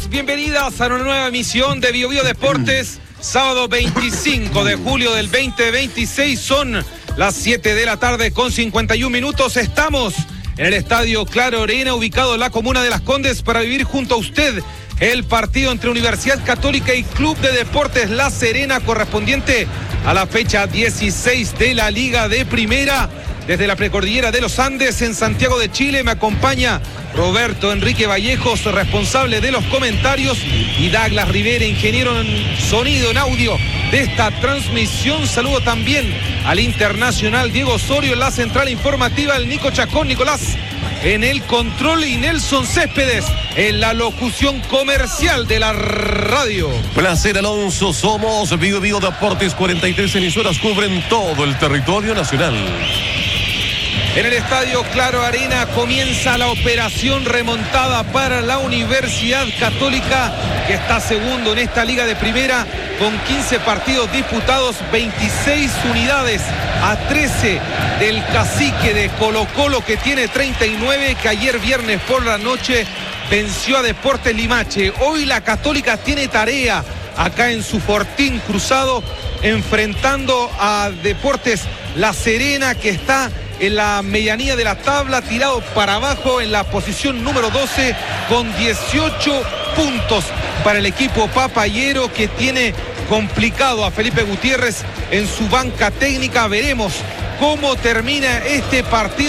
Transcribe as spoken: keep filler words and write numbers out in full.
Bienvenidos, bienvenidas a una nueva emisión de Bio Bio Deportes. Sábado veinticinco de julio del veinte veintiséis, son las siete de la tarde con cincuenta y un minutos. Estamos en el Estadio Claro Arena, ubicado en la comuna de Las Condes, para vivir junto a usted el partido entre Universidad Católica y Club de Deportes La Serena, correspondiente a la fecha dieciséis de la Liga de Primera. Desde la precordillera de los Andes, en Santiago de Chile, me acompaña Roberto Enrique Vallejos, responsable de los comentarios, y Douglas Rivera, ingeniero en sonido, en audio de esta transmisión. Saludo también al internacional Diego Osorio en la central informativa, el Nico Chacón, Nicolás en el control y Nelson Céspedes en la locución comercial de la radio. Placer, Alonso. Somos Bio Bio Deportes. cuarenta y tres emisoras cubren todo el territorio nacional. En el Estadio Claro Arena comienza la operación remontada para la Universidad Católica, que está segundo en esta Liga de Primera con quince partidos disputados, veintiséis unidades a trece del Cacique de Colo Colo, que tiene treinta y nueve, que ayer viernes por la noche venció a Deportes Limache. Hoy la Católica tiene tarea acá en su Fortín Cruzado, enfrentando a Deportes La Serena, que está en la medianía de la tabla, tirado para abajo en la posición número doce con dieciocho puntos para el equipo papayero, que tiene complicado a Felipe Gutiérrez en su banca técnica. Veremos cómo termina este partido.